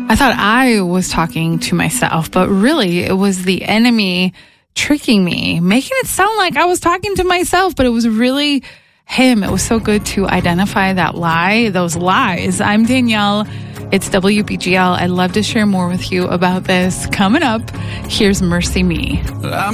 I thought I was talking to myself, but really it was the enemy tricking me, making it sound like I was talking to myself, but it was really him. It was so good to identify that lie, those lies. I'm Danielle. It's WBGL. I'd love to share more with you about this. Coming up, here's Mercy Me.